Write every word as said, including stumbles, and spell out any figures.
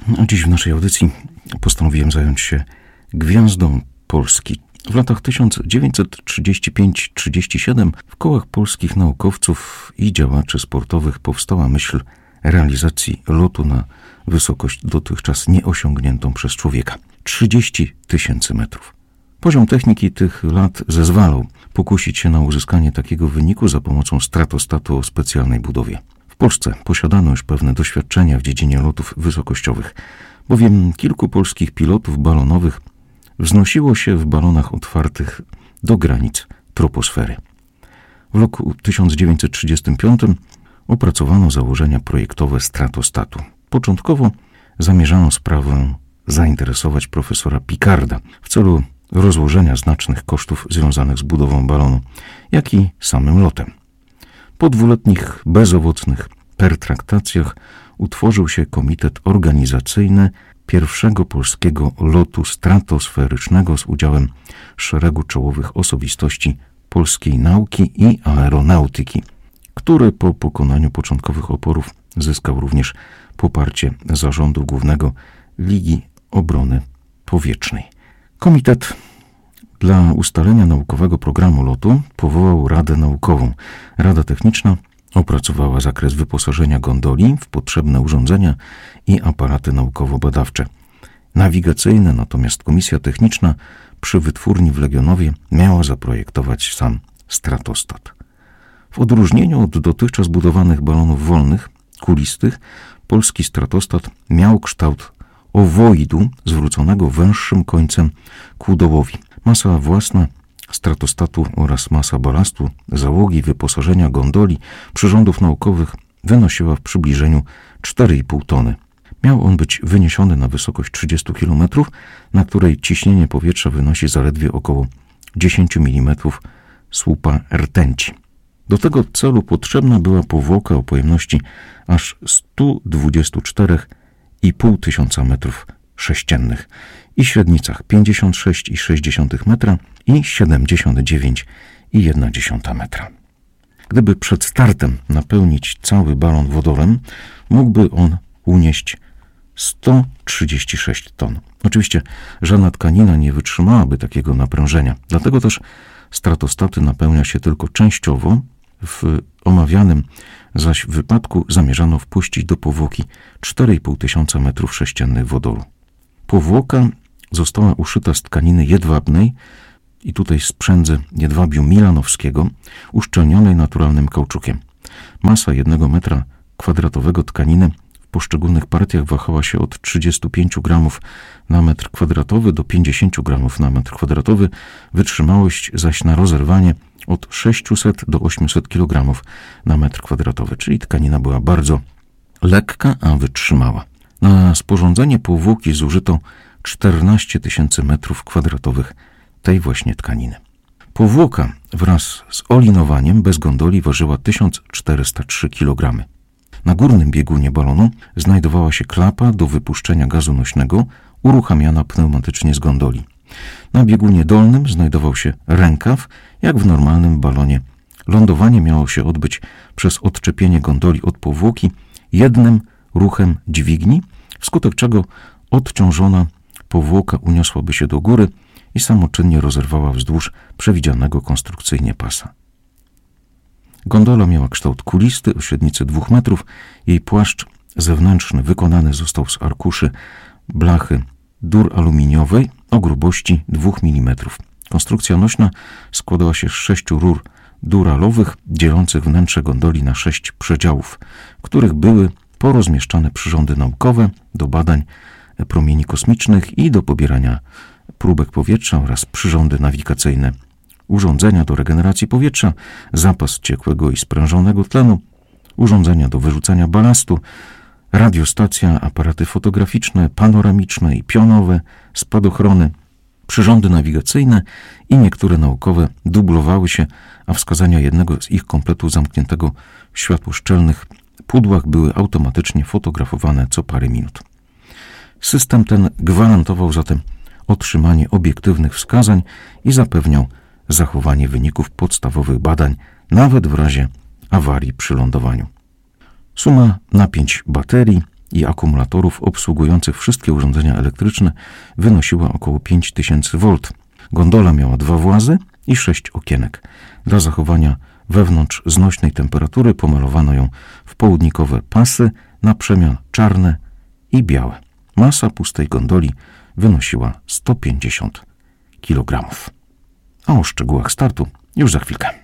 A dziś w naszej audycji postanowiłem zająć się gwiazdą Polski. W latach tysiąc dziewięćset trzydziestym piątym do trzydziestego siódmego w kołach polskich naukowców i działaczy sportowych powstała myśl realizacji lotu na wysokość dotychczas nieosiągniętą przez człowieka. trzydzieści tysięcy metrów. Poziom techniki tych lat zezwalał pokusić się na uzyskanie takiego wyniku za pomocą stratostatu o specjalnej budowie. W Polsce posiadano już pewne doświadczenia w dziedzinie lotów wysokościowych, bowiem kilku polskich pilotów balonowych wznosiło się w balonach otwartych do granic troposfery. W roku tysiąc dziewięćset trzydziestym piątym opracowano założenia projektowe stratostatu. Początkowo zamierzano sprawę zainteresować profesora Picarda w celu rozłożenia znacznych kosztów związanych z budową balonu, jak i samym lotem. Po dwuletnich, bezowocnych pertraktacjach utworzył się komitet organizacyjny pierwszego polskiego lotu stratosferycznego z udziałem szeregu czołowych osobistości polskiej nauki i aeronautyki, który po pokonaniu początkowych oporów zyskał również poparcie Zarządu Głównego Ligi Obrony Powietrznej. Komitet dla ustalenia naukowego programu lotu powołał Radę Naukową. Rada Techniczna opracowała zakres wyposażenia gondoli w potrzebne urządzenia i aparaty naukowo-badawcze. Nawigacyjne natomiast Komisja Techniczna przy wytwórni w Legionowie miała zaprojektować sam stratostat. W odróżnieniu od dotychczas budowanych balonów wolnych, kulistych, polski stratostat miał kształt owoidu zwróconego węższym końcem ku dołowi. Masa własna stratostatu oraz masa balastu, załogi, wyposażenia gondoli, przyrządów naukowych wynosiła w przybliżeniu cztery i pół tony. Miał on być wyniesiony na wysokość trzydzieści kilometrów, na której ciśnienie powietrza wynosi zaledwie około dziesięć milimetrów słupa rtęci. Do tego celu potrzebna była powłoka o pojemności aż sto dwadzieścia cztery i pół tysiąca metrów sześciennych i średnicach pięćdziesiąt sześć i sześć dziesiątych metra i siedemdziesiąt dziewięć i jedna dziesiąta metra. Gdyby przed startem napełnić cały balon wodorem, mógłby on unieść sto trzydzieści sześć ton. Oczywiście żadna tkanina nie wytrzymałaby takiego naprężenia, dlatego też stratostaty napełnia się tylko częściowo. W omawianym zaś wypadku zamierzano wpuścić do powłoki cztery i pół tysiąca metrów sześciennych wodoru. Powłoka została uszyta z tkaniny jedwabnej i tutaj z przędzy jedwabiu milanowskiego, uszczelnionej naturalnym kauczukiem. Masa jednego metra kwadratowego tkaniny w poszczególnych partiach wahała się od trzydziestu pięciu gramów na metr kwadratowy do pięćdziesięciu gramów na metr kwadratowy, wytrzymałość zaś na rozerwanie od sześciuset do ośmiuset kilogramów na metr kwadratowy, czyli tkanina była bardzo lekka, a wytrzymała. Na sporządzenie powłoki zużyto czternaście tysięcy metrów kwadratowych tej właśnie tkaniny. Powłoka wraz z olinowaniem bez gondoli ważyła tysiąc czterysta trzy kilogramy. Na górnym biegunie balonu znajdowała się klapa do wypuszczenia gazu nośnego, uruchamiana pneumatycznie z gondoli. Na biegunie dolnym znajdował się rękaw, jak w normalnym balonie. Lądowanie miało się odbyć przez odczepienie gondoli od powłoki jednym ruchem dźwigni, wskutek czego odciążona powłoka uniosłaby się do góry i samoczynnie rozerwała wzdłuż przewidzianego konstrukcyjnie pasa. Gondola miała kształt kulisty o średnicy dwóch metrów. Jej płaszcz zewnętrzny wykonany został z arkuszy blachy dur aluminiowej o grubości dwóch milimetrów. Konstrukcja nośna składała się z sześciu rur duralowych dzielących wnętrze gondoli na sześć przedziałów, w których były porozmieszczane przyrządy naukowe do badań promieni kosmicznych i do pobierania próbek powietrza oraz przyrządy nawigacyjne, urządzenia do regeneracji powietrza, zapas ciekłego i sprężonego tlenu, urządzenia do wyrzucania balastu, radiostacja, aparaty fotograficzne, panoramiczne i pionowe, spadochrony, przyrządy nawigacyjne i niektóre naukowe dublowały się, a wskazania jednego z ich kompletu zamkniętego w światłoszczelnych pudłach były automatycznie fotografowane co parę minut. System ten gwarantował zatem otrzymanie obiektywnych wskazań i zapewniał zachowanie wyników podstawowych badań nawet w razie awarii przy lądowaniu. Suma napięć baterii i akumulatorów obsługujących wszystkie urządzenia elektryczne wynosiła około pięć tysięcy wolt. Gondola miała dwa włazy i sześć okienek. Dla zachowania wewnątrz znośnej temperatury pomalowano ją w południkowe pasy, na przemian czarne i białe. Masa pustej gondoli wynosiła sto pięćdziesiąt kilogramów. A o szczegółach startu już za chwilkę.